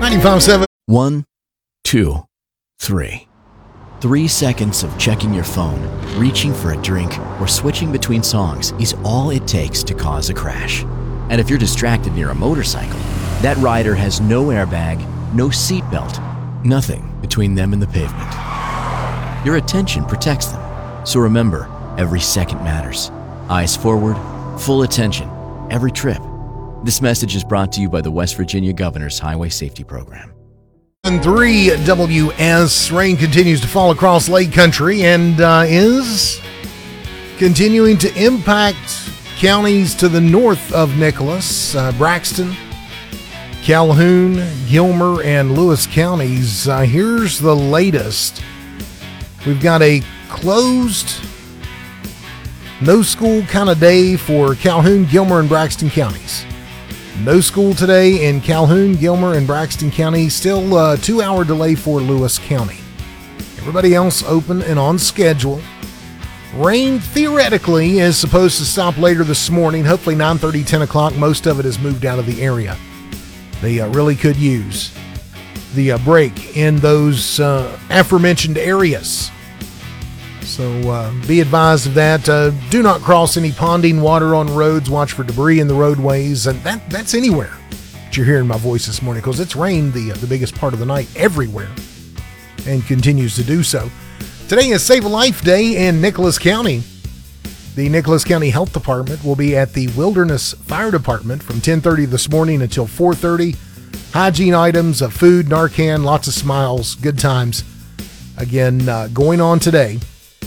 95.7. 1, 2, 3. 3 seconds of checking your phone, reaching for a drink, or switching between songs is all it takes to cause a crash. And if you're distracted near a motorcycle, that rider has no airbag, no seatbelt, nothing between them and the pavement. Your attention protects them. So remember, every second matters. Eyes forward, full attention, every trip. This message is brought to you by the West Virginia Governor's Highway Safety Program. 3 WS. Rain continues to fall across Lake Country and is continuing to impact counties to the north of Nicholas, Braxton, Calhoun, Gilmer, and Lewis counties. Here's the latest. We've got a closed, no school kind of day for Calhoun, Gilmer, and Braxton counties. No school today in Calhoun, Gilmer, and Braxton County. Still a 2-hour delay for Lewis County. Everybody else open and on schedule. Rain theoretically is supposed to stop later this morning, hopefully 9:30, 10 o'clock. Most of it has moved out of the area. They really could use the break in those aforementioned areas. So be advised of that. Do not cross any ponding water on roads. Watch for debris in the roadways. And that's anywhere that you're hearing my voice this morning, because it's rained the biggest part of the night everywhere and continues to do so. Today is Save a Life Day in Nicholas County. The Nicholas County Health Department will be at the Wilderness Fire Department from 10:30 this morning until 4:30. Hygiene items, food, Narcan, lots of smiles, good times. Again, going on today.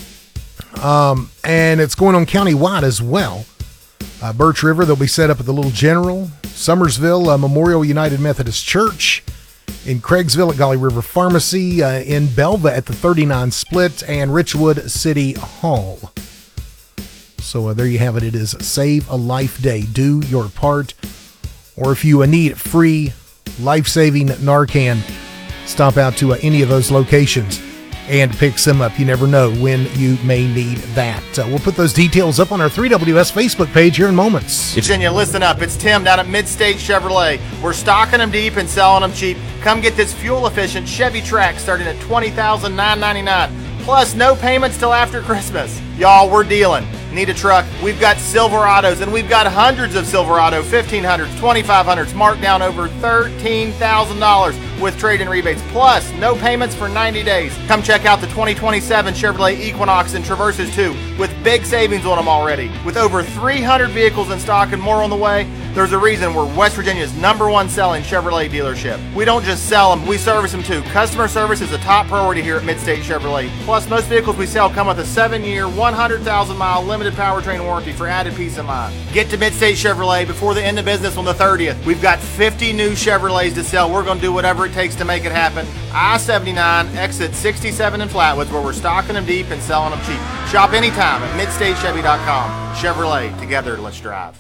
And it's going on countywide as well. Birch River, they'll be set up at the Little General. Summersville, Memorial United Methodist Church. In Craigsville at Golly River Pharmacy. In Belva at the 39 Split. And Richwood City Hall. So there you have it. It is Save a Life Day. Do your part. Or if you need free life-saving Narcan, stop out to any of those locations and pick some up. You never know when you may need that. We'll put those details up on our 3WS Facebook page here in moments. Virginia, listen up. It's Tim down at Midstate Chevrolet. We're stocking them deep and selling them cheap. Come get this fuel-efficient Chevy Trax starting at $20,999. Plus, no payments till after Christmas. Y'all, we're dealing. Need a truck? We've got Silverados, and we've got hundreds of Silverado 1500s, 2500s, marked down over $13,000 with trade-in rebates. Plus, no payments for 90 days. Come check out the 2027 Chevrolet Equinox and Traverses too, with big savings on them already. With over 300 vehicles in stock and more on the way, there's a reason we're West Virginia's #1 selling Chevrolet dealership. We don't just sell them, we service them too. Customer service is a top priority here at Midstate Chevrolet. Plus, most vehicles we sell come with a 7-year, 100,000-mile limited powertrain warranty for added peace of mind. Get to Midstate Chevrolet before the end of business on the 30th. We've got 50 new Chevrolets to sell. We're going to do whatever it takes to make it happen. I-79, exit 67 in Flatwoods, where we're stocking them deep and selling them cheap. Shop anytime at MidstateChevy.com. Chevrolet, together, let's drive.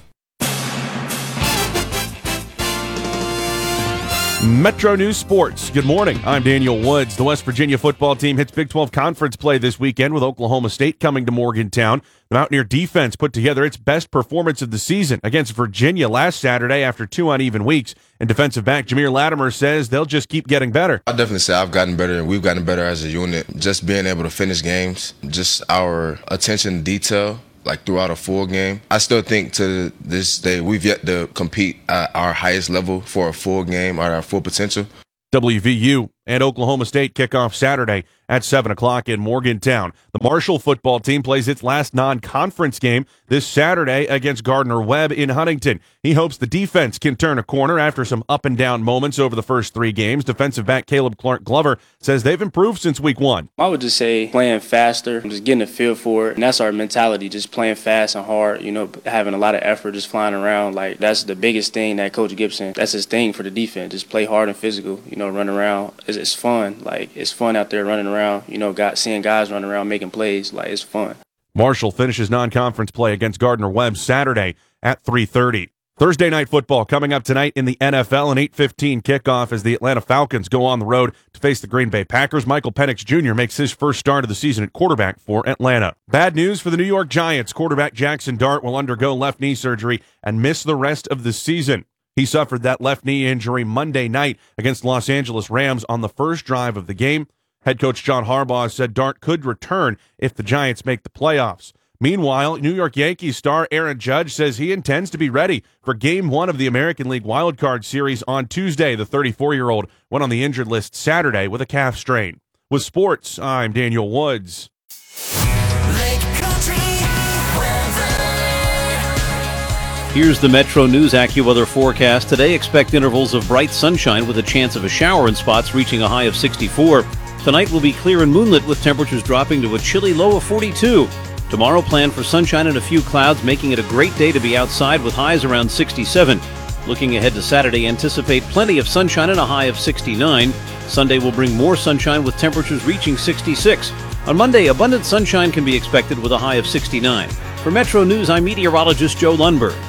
Metro News Sports. Good morning. I'm Daniel Woods. The West Virginia football team hits Big 12 conference play this weekend with Oklahoma State coming to Morgantown. The Mountaineer defense put together its best performance of the season against Virginia last Saturday after 2 uneven weeks. And defensive back Jameer Latimer says they'll just keep getting better. I'll definitely say I've gotten better and we've gotten better as a unit. Just being able to finish games, just our attention to detail. Like throughout a full game. I still think to this day we've yet to compete at our highest level for a full game or our full potential. WVU and Oklahoma State kick off Saturday at 7 o'clock in Morgantown. The Marshall football team plays its last non-conference game this Saturday against Gardner-Webb in Huntington. He hopes the defense can turn a corner after some up-and-down moments over the first 3 games. Defensive back Caleb Clark-Glover says they've improved since week 1. I would just say playing faster, just getting a feel for it, and that's our mentality, just playing fast and hard, having a lot of effort, just flying around. Like, that's the biggest thing that Coach Gibson, that's his thing for the defense, just play hard and physical, run around. It's fun. Like, it's fun out there running around, seeing guys running around making plays. Like, it's fun. Marshall finishes non-conference play against Gardner-Webb Saturday at 3:30. Thursday night football coming up tonight in the NFL, an 8:15 kickoff as the Atlanta Falcons go on the road to face the Green Bay Packers. Michael Penix Jr. makes his first start of the season at quarterback for Atlanta. Bad news for the New York Giants. Quarterback Jackson Dart will undergo left knee surgery and miss the rest of the season. He suffered that left knee injury Monday night against Los Angeles Rams on the first drive of the game. Head coach John Harbaugh said Dart could return if the Giants make the playoffs. Meanwhile, New York Yankees star Aaron Judge says he intends to be ready for Game 1 of the American League Wildcard Series on Tuesday. The 34-year-old went on the injured list Saturday with a calf strain. With sports, I'm Daniel Woods. Here's the Metro News AccuWeather forecast. Today, expect intervals of bright sunshine with a chance of a shower in spots reaching a high of 64. Tonight will be clear and moonlit with temperatures dropping to a chilly low of 42. Tomorrow, plan for sunshine and a few clouds, making it a great day to be outside with highs around 67. Looking ahead to Saturday, anticipate plenty of sunshine and a high of 69. Sunday will bring more sunshine with temperatures reaching 66. On Monday, abundant sunshine can be expected with a high of 69. For Metro News, I'm meteorologist Joe Lundberg.